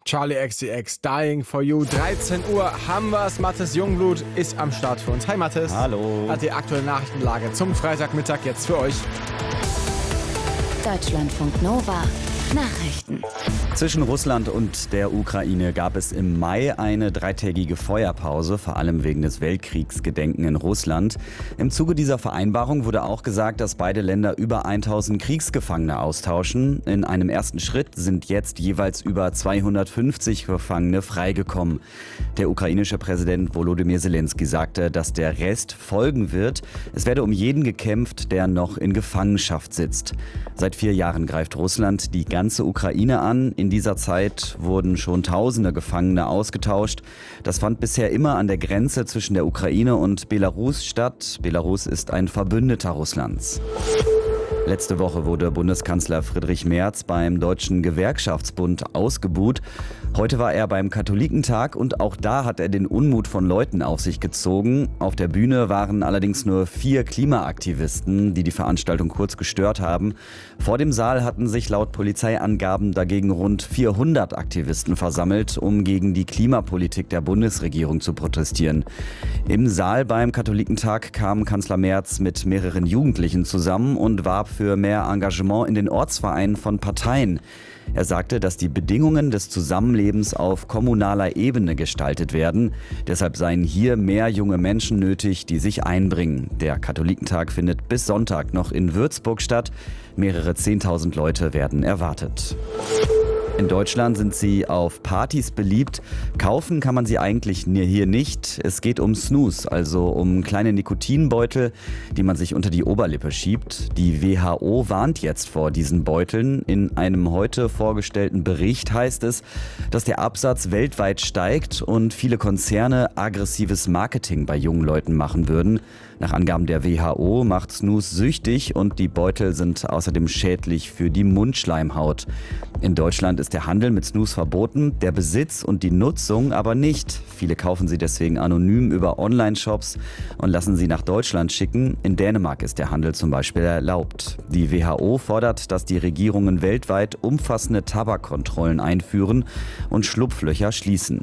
Charli XCX, Dying for You. 13 Uhr haben wir's. Mathis Jungblut ist am Start für uns. Hi Mathis. Hallo. Hat die aktuelle Nachrichtenlage zum Freitagmittag jetzt für euch. Deutschlandfunk Nova. Nachrichten. Zwischen Russland und der Ukraine gab es im Mai eine 3-tägige Feuerpause, vor allem wegen des Weltkriegsgedenken in Russland. Im Zuge dieser Vereinbarung wurde auch gesagt, dass beide Länder über 1000 Kriegsgefangene austauschen. In einem ersten Schritt sind jetzt jeweils über 250 Gefangene freigekommen. Der ukrainische Präsident Volodymyr Zelensky sagte, dass der Rest folgen wird. Es werde um jeden gekämpft, der noch in Gefangenschaft sitzt. Seit 4 Jahren greift Russland die ganze Ukraine an. In dieser Zeit wurden schon Tausende Gefangene ausgetauscht. Das fand bisher immer an der Grenze zwischen der Ukraine und Belarus statt. Belarus ist ein Verbündeter Russlands. Letzte Woche wurde Bundeskanzler Friedrich Merz beim Deutschen Gewerkschaftsbund ausgebuht. Heute war er beim Katholikentag und auch da hat er den Unmut von Leuten auf sich gezogen. Auf der Bühne waren allerdings nur 4 Klimaaktivisten, die die Veranstaltung kurz gestört haben. Vor dem Saal hatten sich laut Polizeiangaben dagegen rund 400 Aktivisten versammelt, um gegen die Klimapolitik der Bundesregierung zu protestieren. Im Saal beim Katholikentag kam Kanzler Merz mit mehreren Jugendlichen zusammen und warb für mehr Engagement in den Ortsvereinen von Parteien. Er sagte, dass die Bedingungen des Zusammenlebens auf kommunaler Ebene gestaltet werden. Deshalb seien hier mehr junge Menschen nötig, die sich einbringen. Der Katholikentag findet bis Sonntag noch in Würzburg statt. Mehrere 10.000 Leute werden erwartet. In Deutschland sind sie auf Partys beliebt. Kaufen kann man sie eigentlich hier nicht. Es geht um Snus, also um kleine Nikotinbeutel, die man sich unter die Oberlippe schiebt. Die WHO warnt jetzt vor diesen Beuteln. In einem heute vorgestellten Bericht heißt es, dass der Absatz weltweit steigt und viele Konzerne aggressives Marketing bei jungen Leuten machen würden. Nach Angaben der WHO macht Snus süchtig und die Beutel sind außerdem schädlich für die Mundschleimhaut. In Deutschland ist der Handel mit Snus verboten, der Besitz und die Nutzung aber nicht. Viele kaufen sie deswegen anonym über Online-Shops und lassen sie nach Deutschland schicken. In Dänemark ist der Handel zum Beispiel erlaubt. Die WHO fordert, dass die Regierungen weltweit umfassende Tabakkontrollen einführen und Schlupflöcher schließen.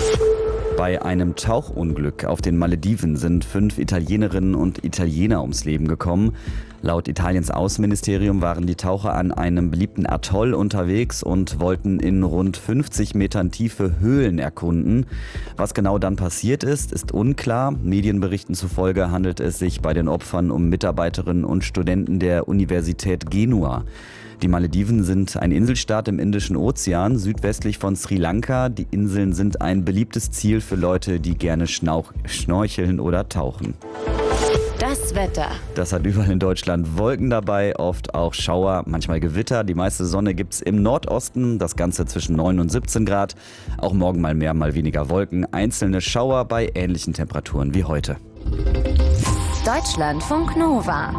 Bei einem Tauchunglück auf den Malediven sind 5 Italienerinnen und Italiener ums Leben gekommen. Laut Italiens Außenministerium waren die Taucher an einem beliebten Atoll unterwegs und wollten in rund 50 Metern Tiefe Höhlen erkunden. Was genau dann passiert ist, ist unklar. Medienberichten zufolge handelt es sich bei den Opfern um Mitarbeiterinnen und Studenten der Universität Genua. Die Malediven sind ein Inselstaat im Indischen Ozean, südwestlich von Sri Lanka. Die Inseln sind ein beliebtes Ziel für Leute, die gerne schnorcheln oder tauchen. Das Wetter. Das hat überall in Deutschland Wolken dabei, oft auch Schauer, manchmal Gewitter. Die meiste Sonne gibt's im Nordosten, das Ganze zwischen 9 und 17 Grad. Auch morgen mal mehr, mal weniger Wolken. Einzelne Schauer bei ähnlichen Temperaturen wie heute. Deutschlandfunk Nova.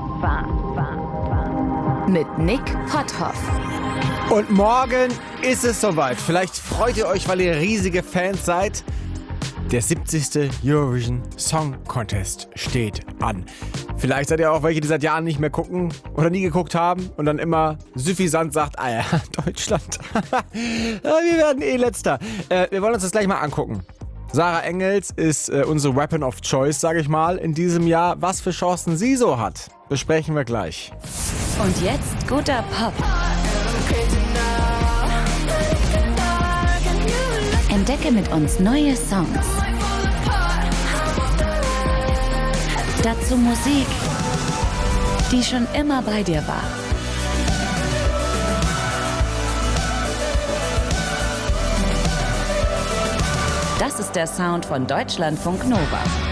Mit Nick Potthoff. Und morgen ist es soweit. Vielleicht freut ihr euch, weil ihr riesige Fans seid. Der 70. Eurovision Song Contest steht an. Vielleicht seid ihr auch welche, die seit Jahren nicht mehr gucken oder nie geguckt haben und dann immer suffisant sagt, ah ja, Deutschland, wir werden Letzter. Wir wollen uns das gleich mal angucken. Sarah Engels ist unsere Weapon of Choice, sage ich mal, in diesem Jahr. Was für Chancen sie so hat, besprechen wir gleich. Und jetzt guter Pop. Entdecke mit uns neue Songs. Dazu Musik, die schon immer bei dir war. Das ist der Sound von Deutschlandfunk Nova.